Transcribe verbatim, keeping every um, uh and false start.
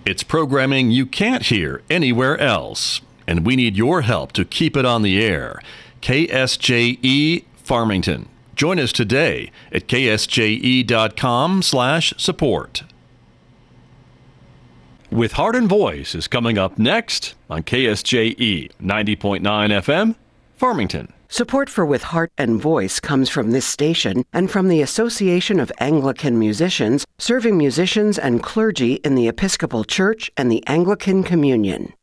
It's programming you can't hear anywhere else, and we need your help to keep it on the air. K S J E Farmington. Join us today at k s j e dot com slash support. With Heart and Voice is coming up next on K S J E ninety point nine F M, Farmington. Support for With Heart and Voice comes from this station and from the Association of Anglican Musicians, serving musicians and clergy in the Episcopal Church and the Anglican Communion.